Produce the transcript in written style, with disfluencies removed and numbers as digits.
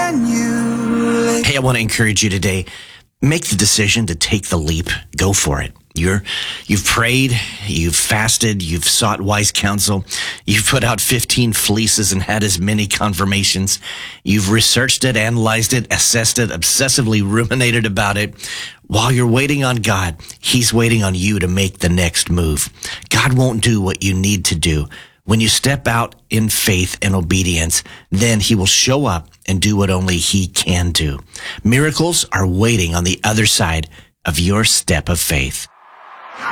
Hey, I want to encourage you today. Make the decision to take the leap. Go for it. You've prayed, you've fasted, you've sought wise counsel, you've put out 15 fleeces and had as many confirmations. You've researched it, analyzed it, assessed it, obsessively ruminated about it. While you're waiting on God, He's waiting on you to make the next move. God won't do what you need to do. When you step out in faith and obedience, then He will show up and do what only He can do. Miracles are waiting on the other side of your step of faith.